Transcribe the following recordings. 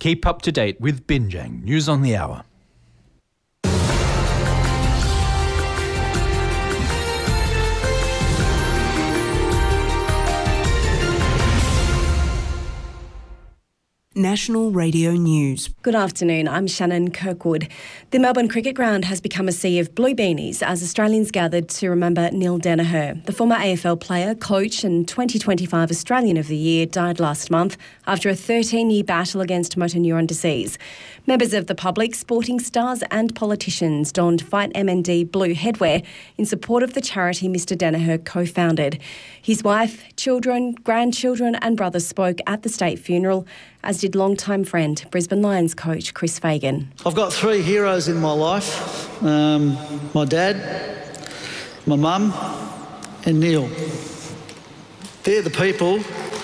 Keep up to date with Binjang News on the Hour. National Radio News. Good afternoon, I'm Shannon Kirkwood. The Melbourne Cricket Ground has become a sea of blue beanies as Australians gathered to remember Neil Daniher. The former AFL player, coach and 2025 Australian of the Year died last month after a 13-year battle against motor neuron disease. Members of the public, sporting stars and politicians donned Fight MND blue headwear in support of the charity Mr Daniher co-founded. His wife, children, grandchildren and brothers spoke at the state funeral, as did longtime friend, Brisbane Lions coach Chris Fagan. I've got three heroes in my life, my dad, my mum and Neil. They're the people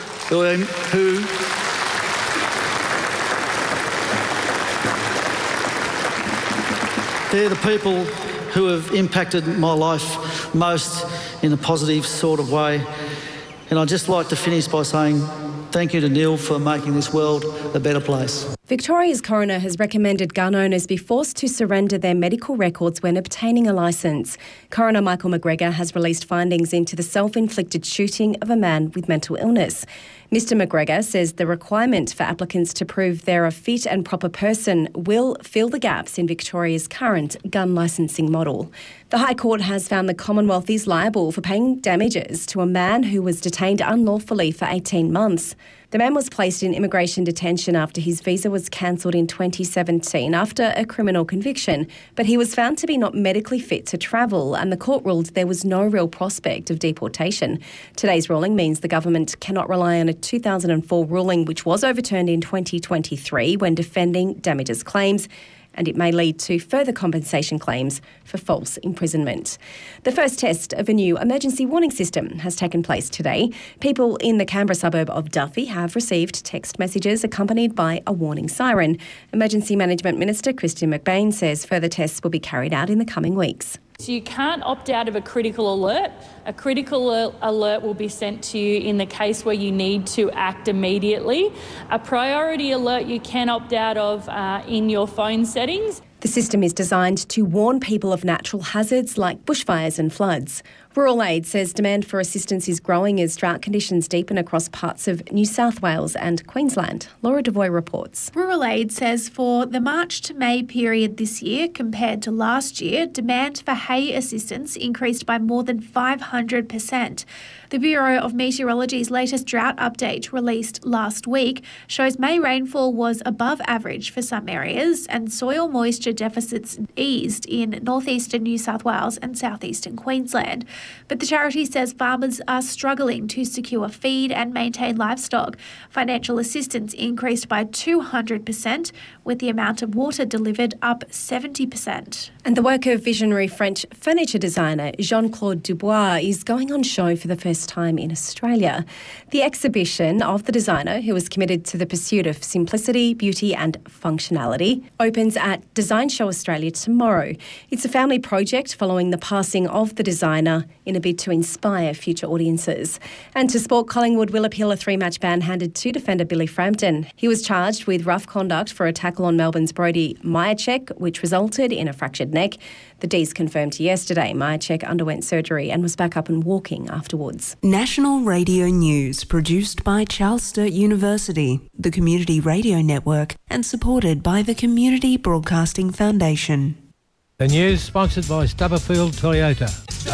who have impacted my life most in a positive sort of way. And I'd just like to finish by saying thank you to Neil for making this world a better place. Victoria's coroner has recommended gun owners be forced to surrender their medical records when obtaining a licence. Coroner Michael McGregor has released findings into the self-inflicted shooting of a man with mental illness. Mr McGregor says the requirement for applicants to prove they're a fit and proper person will fill the gaps in Victoria's current gun licensing model. The High Court has found the Commonwealth is liable for paying damages to a man who was detained unlawfully for 18 months. The man was placed in immigration detention after his visa was cancelled in 2017 after a criminal conviction, but he was found to be not medically fit to travel, and the court ruled there was no real prospect of deportation. Today's ruling means the government cannot rely on a 2004 ruling which was overturned in 2023 when defending damages claims, and it may lead to further compensation claims for false imprisonment. The first test of a new emergency warning system has taken place today. People in the Canberra suburb of Duffy have received text messages accompanied by a warning siren. Emergency Management Minister Christian McBain says further tests will be carried out in the coming weeks. So you can't opt out of a critical alert. A critical alert will be sent to you in the case where you need to act immediately. A priority alert you can opt out of in your phone settings. The system is designed to warn people of natural hazards like bushfires and floods. Rural Aid says demand for assistance is growing as drought conditions deepen across parts of New South Wales and Queensland. Laura Devoy reports. Rural Aid says for the March to May period this year compared to last year, demand for hay assistance increased by more than 500%. The Bureau of Meteorology's latest drought update released last week shows May rainfall was above average for some areas and soil moisture deficits eased in northeastern New South Wales and southeastern Queensland. But the charity says farmers are struggling to secure feed and maintain livestock. Financial assistance increased by 200%, with the amount of water delivered up 70%. And the work of visionary French furniture designer Jean-Claude Dubois is going on show for the first time in Australia. The exhibition of the designer, who is committed to the pursuit of simplicity, beauty and functionality, opens at Design Show Australia tomorrow. It's a family project following the passing of the designer in a bid to inspire future audiences. And to sport, Collingwood will appeal a 3-match ban handed to defender Billy Frampton. He was charged with rough conduct for a tackle on Melbourne's Brodie Mihocek, which resulted in a fractured neck. The D's confirmed yesterday Mihocek underwent surgery and was back up and walking afterwards. National Radio News, produced by Charles Sturt University, the Community Radio Network, and supported by the Community Broadcasting Foundation. The news sponsored by Stubberfield Toyota.